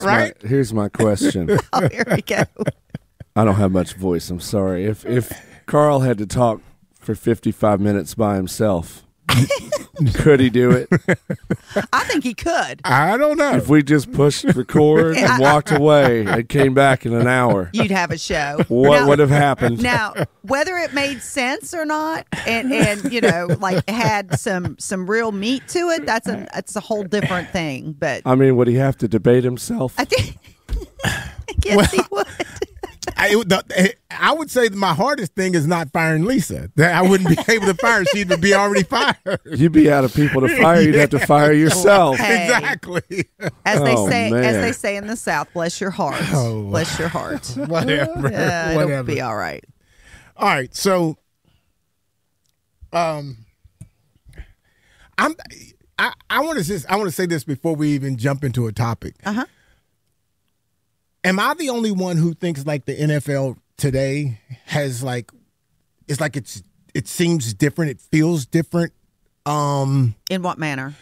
right? Here's my question. Oh, here we go. I don't have much voice. I'm sorry. If Carl had to talk for 55 minutes by himself, could he do it? I think he could. I don't know. If we just pushed record and walked away and came back in an hour, You'd have a show. what would have happened? Now, whether it made sense or not, and like had some real meat to it, that's a whole different thing. But I mean, would he have to debate himself? I think I guess he would. I would say that my hardest thing is not firing Lisa. That I wouldn't be able to fire her. She'd be already fired. You'd be out of people to fire. You'd have to fire yourself. Hey. Exactly. As they man. say in the South, bless your heart. Oh. Bless your heart. Whatever. It'll Whatever. be all right. All right. So, I want to say this before we even jump into a topic. Uh-huh. Am I the only one who thinks like the NFL today has like it seems different, it feels different? In what manner?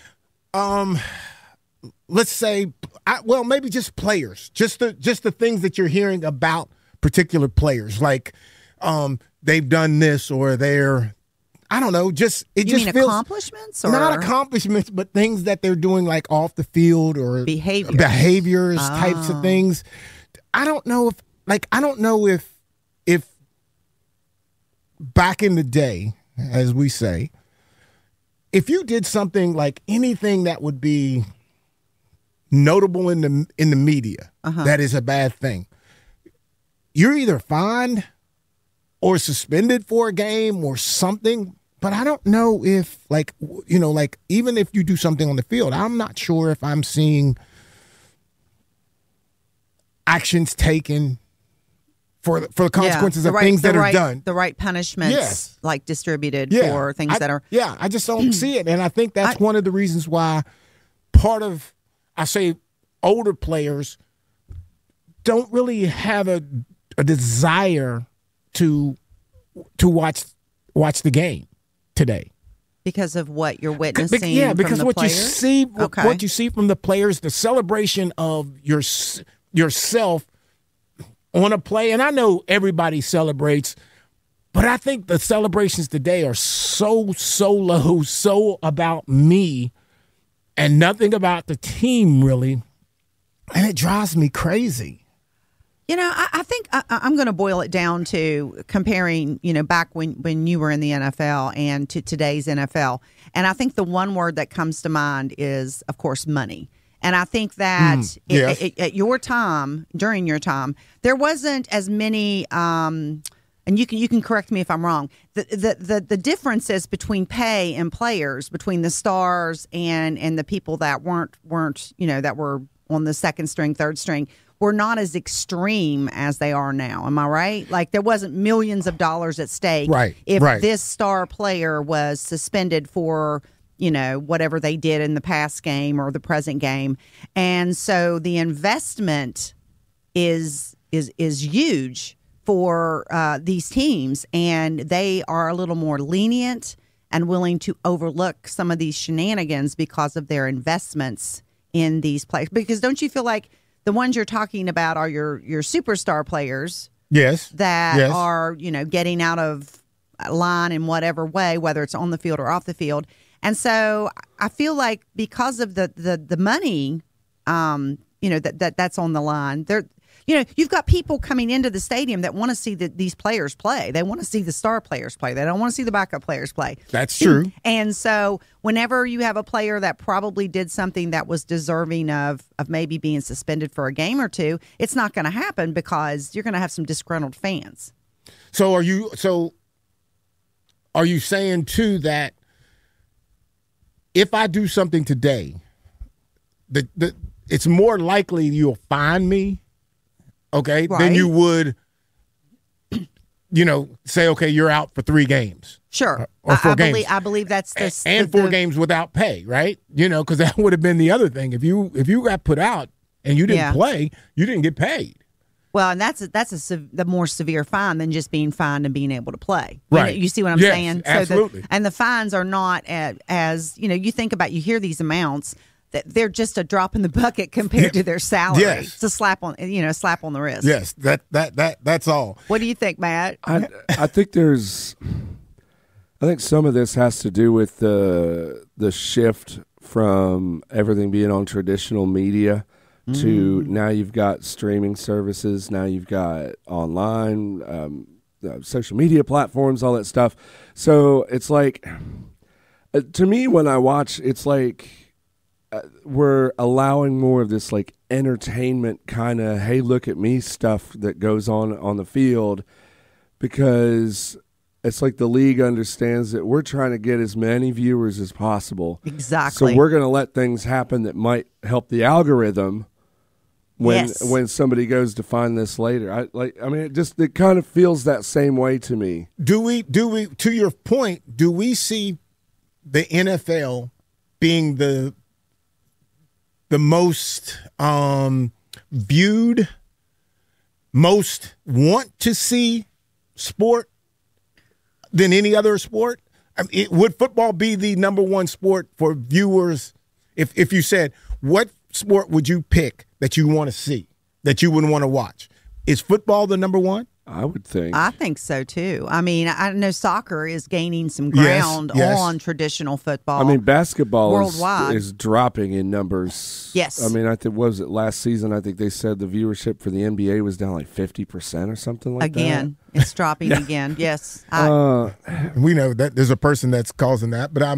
Let's say, maybe just players, just the things that you're hearing about particular players, like they've done this or they're, I don't know, just it You just mean feels accomplishments or not accomplishments, but things that they're doing like off the field or behaviors types of things. I don't know if back in the day, as we say, if you did something like anything that would be notable in the media, that is a bad thing. You're either fined or suspended for a game or something. But I don't know if, even if you do something on the field, I'm not sure if I'm seeing actions taken for the consequences of things that are done. The right punishments, like distributed for things that are. Yeah, I just don't see it. And I think that's one of the reasons why part of, I say, older players don't really have a desire to watch the game today. Because of what you're witnessing because from the what players? what you see from the players, the celebration of yourself on a play, and I know everybody celebrates, but I think the celebrations today are so low, so about me and nothing about the team really, and it drives me crazy. I think I'm going to boil it down to comparing, back when you were in the NFL and to today's NFL. And I think the one word that comes to mind is, of course, money. And I think that at your time, during your time, there wasn't as many, and you can correct me if I'm wrong, the differences between pay and players, between the stars and the people that weren't that were on the second string, third string, were not as extreme as they are now. Am I right? Like there wasn't millions of dollars at stake if this star player was suspended for, whatever they did in the past game or the present game. And so the investment is huge for these teams, and they are a little more lenient and willing to overlook some of these shenanigans because of their investments in these players. Because don't you feel like the ones you're talking about are your superstar players? Yes. That are, getting out of line in whatever way, whether it's on the field or off the field. And so I feel like because of the money, that's on the line, you've got people coming into the stadium that want to see these players play. They want to see the star players play. They don't want to see the backup players play. That's true. And so whenever you have a player that probably did something that was deserving of maybe being suspended for a game or two, it's not going to happen because you're going to have some disgruntled fans. So are you saying too that if I do something today, it's more likely you'll fine me? Okay, right. Then you would, say, okay, you're out for 3 games. Sure. Or 4 games. I believe that's the... And 4 games without pay, right? Because that would have been the other thing. If you got put out and you didn't play, you didn't get paid. Well, and that's the more severe fine than just being fined and being able to play. Right. You see what I'm saying? Absolutely. And the fines are not as, you think about, you hear these amounts. they're just a drop in the bucket compared to their salary. Yes. It's a slap on the wrist. Yes, that's all. What do you think, Matt? I think I think some of this has to do with the shift from everything being on traditional media to now you've got streaming services, now you've got online, social media platforms, all that stuff. So it's like, to me, when I watch, it's like we're allowing more of this like entertainment kind of, hey, look at me stuff that goes on the field, because it's like the league understands that we're trying to get as many viewers as possible. Exactly. So we're going to let things happen that might help the algorithm when somebody goes to find this later. It kind of feels that same way to me. Do we to your point, do we see the NFL being the most viewed, most want to see sport than any other sport? I mean, would football be the number one sport for viewers? If you said, what sport would you pick that you want to see, that you wouldn't want to watch? Is football the number one? I would think. I think so, too. I mean, I know soccer is gaining some ground on traditional football. I mean, basketball worldwide is dropping in numbers. Yes. I mean, what was it, last season? I think they said the viewership for the NBA was down like 50% or something like that. Again, it's dropping again. Yes. We know that there's a person that's causing that, but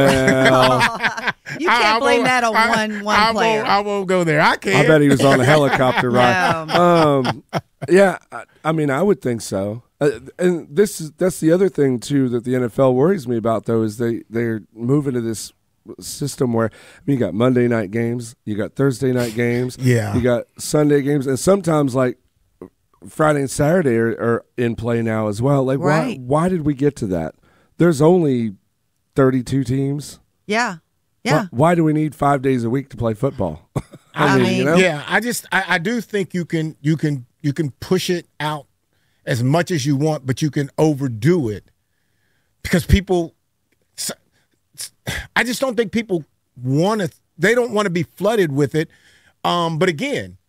you can't blame that on one player. I won't go there. I can't. I bet he was on a helicopter ride. No. Yeah, I mean, I would think so. And that's the other thing too that the NFL worries me about, though, is they're moving to this system where you got Monday night games, you got Thursday night games, you got Sunday games, and sometimes like Friday and Saturday are in play now as well. Like, right. why did we get to that? There's only 32 teams. Yeah. Yeah. Why do we need 5 days a week to play football? I mean, you know? Yeah, I do think you can push it out as much as you want, but you can overdo it because people. I just don't think people want to. They don't want to be flooded with it. But again,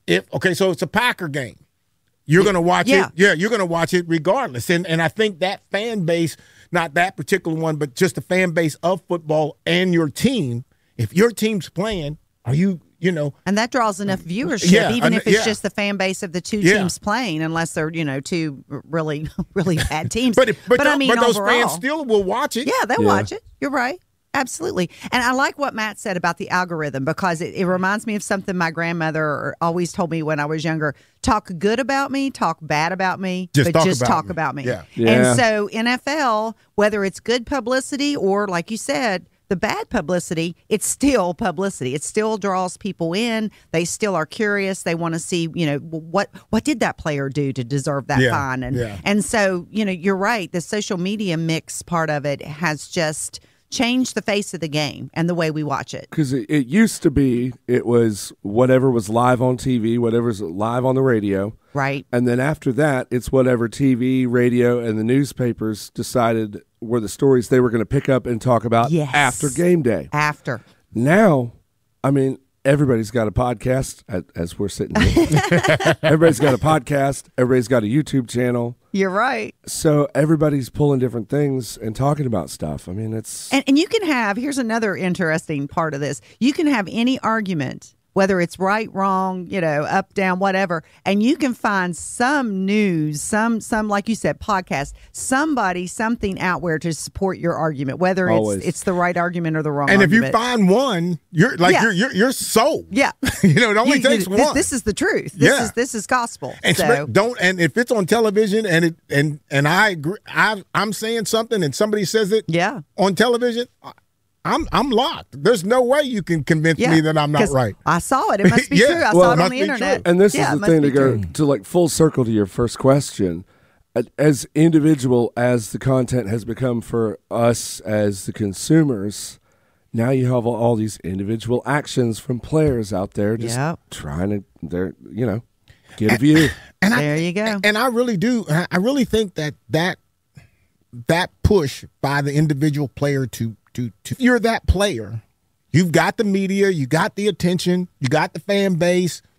so it's a Packer game. You're going to watch it. Yeah, you're going to watch it regardless. And I think that fan base, not that particular one, but just the fan base of football and your team, if your team's playing, are you know. And that draws enough viewership, even if it's just the fan base of the two teams playing, unless they're, two really, really bad teams. But I mean, those overall, fans still will watch it. Yeah, they'll watch it. You're right. Absolutely. And I like what Matt said about the algorithm, because it reminds me of something my grandmother always told me when I was younger. Talk good about me, talk bad about me, but just talk about me. Yeah. And so NFL, whether it's good publicity or, like you said, the bad publicity, it's still publicity. It still draws people in. They still are curious. They want to see, what did that player do to deserve that fine? And so, you're right. The social media mix part of it has just changed the face of the game and the way we watch it. Because it used to be, it was whatever was live on TV, whatever's live on the radio. Right. And then after that, it's whatever TV, radio, and the newspapers decided were the stories they were going to pick up and talk about after game day. After. Now, I mean, everybody's got a podcast, as we're sitting here. Everybody's got a podcast. Everybody's got a YouTube channel. You're right. So everybody's pulling different things and talking about stuff. I mean, it's... And you can have, here's another interesting part of this. You can have any argument, whether it's right, wrong, up, down, whatever, and you can find some news, some like you said, podcast, something out there to support your argument, whether it's the right argument or the wrong argument. And if you find one, you're like you're sold. Yeah. It only takes one. This is the truth. This is gospel. And and if it's on television and I agree, I'm saying something and somebody says it on television, I'm locked. There's no way you can convince me that I'm not right. I saw it. It must be true. I saw it on the internet. And this is the thing to go to, like, full circle to your first question. As individual as the content has become for us as the consumers, now you have all these individual actions from players out there just trying to, get a view. And there you go. And I really do. I really think that push by the individual player to if you're that player, You've got the media, you got the attention, you got the fan base.